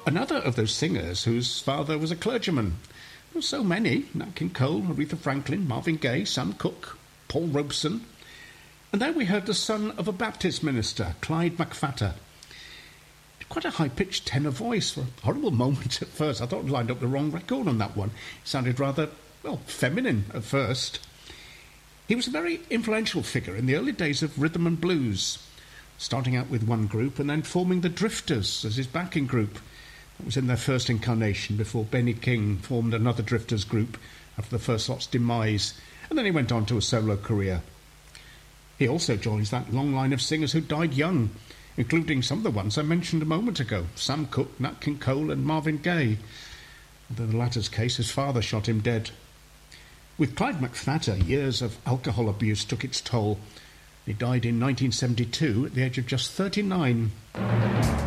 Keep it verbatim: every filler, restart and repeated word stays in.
another of those singers whose father was a clergyman. There were so many: Nat King Cole, Aretha Franklin, Marvin Gaye, Sam Cooke, Paul Robeson. And then we heard the son of a Baptist minister, Clyde McPhatter. Quite a high-pitched tenor voice. For a horrible moment at first, I thought I'd lined up the wrong record on that one. It sounded rather, well, feminine at first. He was a very influential figure in the early days of rhythm and blues, starting out with one group and then forming the Drifters as his backing group. That was in their first incarnation before Benny King formed another Drifters group after the First Lot's demise, and then he went on to a solo career. He also joins that long line of singers who died young, including some of the ones I mentioned a moment ago: Sam Cooke, Nat King Cole and Marvin Gaye. Although in the latter's case, his father shot him dead. With Clyde McPhatter, years of alcohol abuse took its toll. He died in nineteen seventy-two at the age of just thirty-nine.